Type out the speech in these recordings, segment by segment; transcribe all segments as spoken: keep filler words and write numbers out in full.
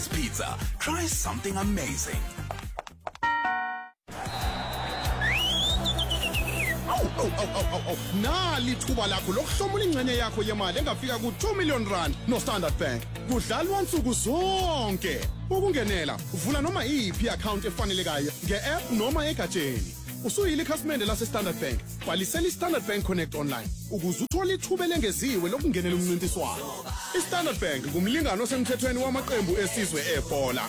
Pizza. Try something amazing. Oh, oh, oh, oh, oh. Nali thuba lakho lokuhlomula ingcenye yakho yemali engafika ku two million rand no Standard Bank. Kudlalwa nsuku zonke. Ukungenela, uvula noma iyiphi account efanelekayo nge-app noma egatsheni. Usuyile ikhasimende lase Standard Bank. Bhalisela iStandard Bank Connect online ukuze uthole ithuba lengeziwe lokungenela umncintiswano. iStandard Bank ngumlingano osemthethweni wamaqembu esizwe ebhola.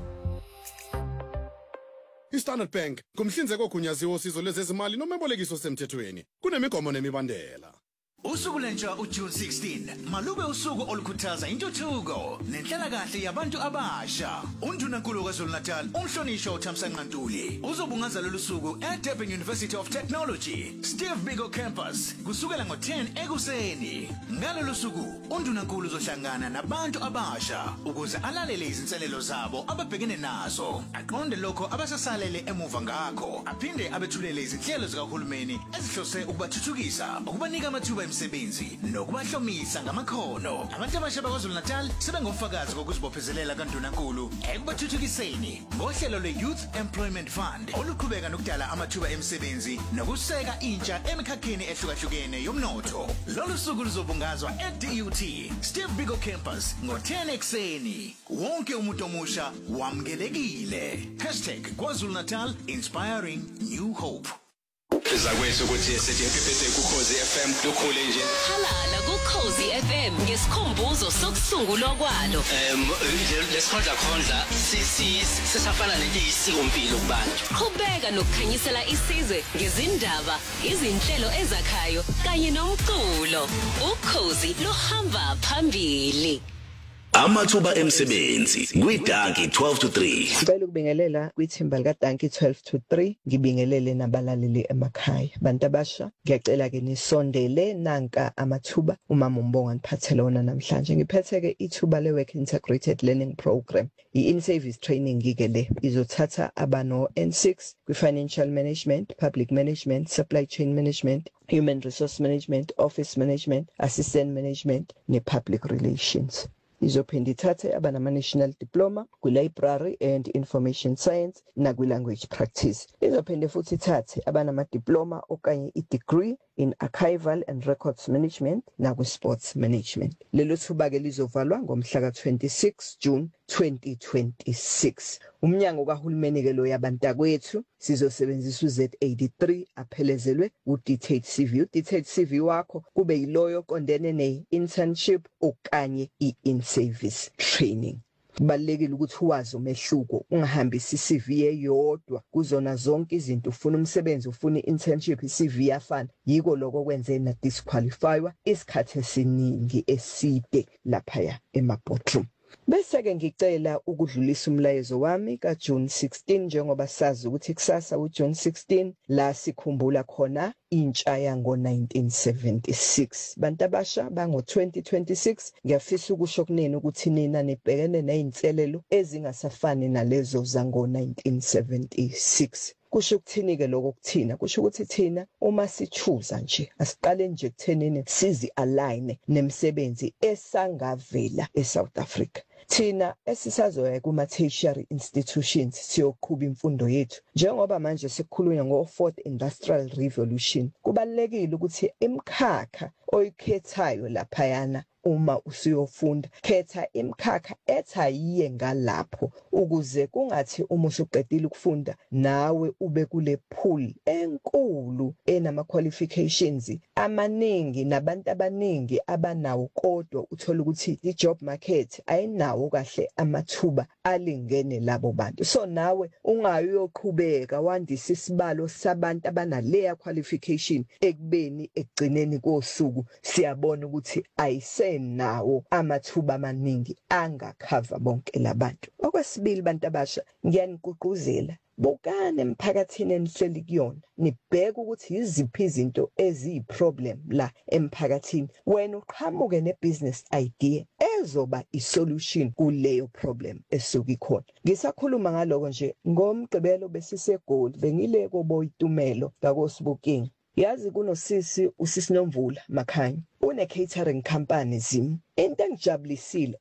iStandard Bank kumhlinzeko ogunyaziwe osizo lwezezimali noma ebolekiso semthethweni. Kunemigomo nemibandela. Usuku lentsha uJune sixteen malube usuku olukhuthaza intuthuko nenhlalakahle yabantu abasha. UNdunankulu KwaZulu-Natal umhlonishwa uThamsanqa Ntuli uzobungaza lolu suku eDurban University of Technology Steve Biko campus kusukela ngo ten ekuseni. Ngalolu suku uNdunankulu uzohlangana nabantu abasha ukuze alalele izinselelo zabo ababhekene nazo, aqonde lokho abasasalele emuva ngakho, aphinde abethulele izinhlelo zikahulumeni ezihlose ukubathuthukisa, ukubanika amathuba emsebenzi nokubahlomisa ngamakhono. Abantu abasha bakwaZulu-Natal sebengofakazi kokuzibophezelela kaNdunankulu ekubathuthukiseni ngohlelo lwe-Youth Employment Fund oluqhubeka nokudala amathuba emsebenzi nokuseka intsha emikhakheni ehlukahlukene yomnotho. Lolu suku luzobungazwa e-D U T Steve Biko campus ngo ten ekuseni. Wonke umuntu omusha wamukelekile. hashtag KwaZulu-Natal inspiring new hope. Izakwethu ukuthi sithi impephethe kuKhozi F M lukhule nje. Halala kuKhozi F M ngesikhumbuzo sokusungulwa kwalo. Em lesikhondla khondla sisi sesafana neliyisiko impilo kubantu. Qhubeka nokukhanyisela isizwe ngezindaba, izinhlelo ezakhayo kanye nomculo. uKhozi lohamba phambili. Amathuba emsebenzi kwiDanki twelve to three. Ngicela ukubingelela kwithimba likaDanki twelve to three, ngibingelele nabalaleli emakhaya. Bantu abasha, ngiyacela ke nisondele nanka amathuba umama uMbonga ngiphathele wona namhlanje. Ngiphethe ke ithuba le Work Integrated Learning Program. I-in-service training ke le izothatha abano N six kwi-financial management, public management, supply chain management, human resource management, office management, assistant management ne-public relations. Izophinda ithathe abanama-national diploma kwi-library and information science nakwi-language practice. Izophinde futhi ithathe abanama-diploma okanye i-degree in archival and records management nakwi-sports management. Lelo thuba ke lizovalwa ngomhla ka twenty-six June twenty twenty-six. Umnyango kahulumeni ke lo yabantakwethu sizosebenzisa u-Z eighty-three aphelezelwe u-detailed C V. U-detailed C V wakho kube yiloyo qondene ne-internship okanye i-in-service training. Kubalekile ukuthi uwazi umehluko, ungahambisi i-C V eyodwa kuzona zonke izinto. Ufuna umsebenzi, ufuna i-internship, i-C V yafana. Yiko lokho kwenze na disqualifywa isikhathi esiningi eside lapha ema-boardroom. Bese ke ngicela ukudlulisa umlayezo wami ka June sixteen njengoba sazi ukuthi kusasa u June sixteen la sikhumbula khona intsha yango nineteen seventy-six. Bantu abasha bango twenty twenty-six ngiyafisa ukusho kunini ukuthi nina nibhekene nezinselelo ezingasafani nalezo zango nineteen seventy-six. Kusho ukuthini ke lokho kuthina? Kusho ukuthi thina uma sichuza nje asiqale nje kuthenini sizi align nemsebenzi esangavela eSouth Africa. Thina esisazoya kuma tertiary institutions siyoqhuba imfundo yethu. Njengoba manje sekukhulunywa ngo fourth industrial revolution, kubalekile ukuthi imkhakha oyikhethayo laphayana uma usiyofunda, khetha imkhakha ethayiye ngalapho ukuze kungathi uma usuqedile ukufunda nawe ube kule pool enkulu enama qualifications amaningi nabantu abaningi abanawo, kodwa uthola ukuthi i job market ayinawo kahle amathuba alingene labo bantu. So nawe ungayoqhubeka wandisa isibalo sabantu abanaleya qualification ekubeni ekugcineni kosuku siyabona ukuthi ayise nawo amathuba amaningi angakhava bonke labantu. Okwesibili, bantu abasha, ngiyanigqugquzela bukane emphakathini enihleli kuyona, nibheke ukuthi yiziphi izinto eziyiproblem la emphakathini, wena uqhamuke nebusiness idea ezoba isolution kuleyo problem esuka ikhona. Ngisakhuluma ngaloko nje ngomgqibelo besisegoli bengile koBoyitumelo ngakoSibukeng. Yazi kunosisi usisi Nomvula Makhanya une catering company zim. Into engijabulisile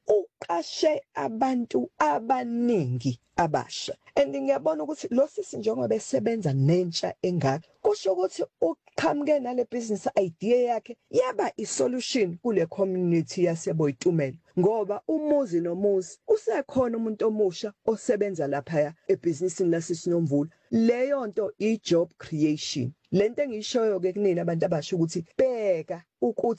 uqashe abantu abaningi abasha. And ngiyabona ukuthi lo sisi njengoba esebenza nentsha engaka kusho ukuthi uqhamuke nale business idea yakhe yaba isolution kule community yaseBoyitumelo, ngoba umuzi nomuzi usekhona umuntu omusha osebenza lapha ebusinessini laseSinomvula. Leyo nto i job creation. Lento engiyishoyo ke kunina abantu abasho ukuthi bheka ukuthi